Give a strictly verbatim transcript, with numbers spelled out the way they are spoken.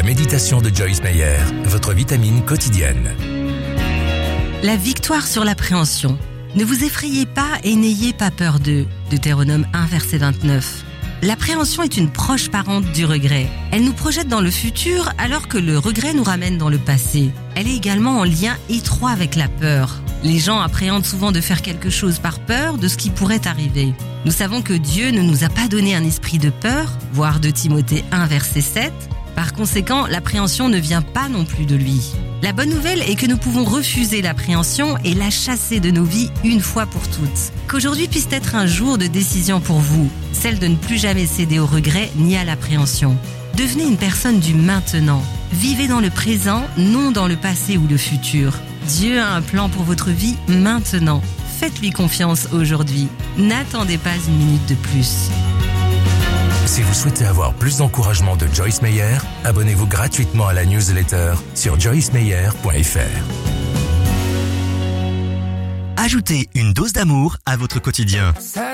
La méditation de Joyce Meyer, votre vitamine quotidienne. La victoire sur l'appréhension. Ne vous effrayez pas et n'ayez pas peur d'eux. Deutéronome un, verset vingt-neuf. L'appréhension est une proche parente du regret. Elle nous projette dans le futur alors que le regret nous ramène dans le passé. Elle est également en lien étroit avec la peur. Les gens appréhendent souvent de faire quelque chose par peur de ce qui pourrait arriver. Nous savons que Dieu ne nous a pas donné un esprit de peur, voire de Timothée un, verset sept. Par conséquent, l'appréhension ne vient pas non plus de lui. La bonne nouvelle est que nous pouvons refuser l'appréhension et la chasser de nos vies une fois pour toutes. Qu'aujourd'hui puisse être un jour de décision pour vous, celle de ne plus jamais céder au regret ni à l'appréhension. Devenez une personne du maintenant. Vivez dans le présent, non dans le passé ou le futur. Dieu a un plan pour votre vie maintenant. Faites-lui confiance aujourd'hui. N'attendez pas une minute de plus. Si vous souhaitez avoir plus d'encouragement de Joyce Meyer, abonnez-vous gratuitement à la newsletter sur joyce meyer point f r. Ajoutez une dose d'amour à votre quotidien.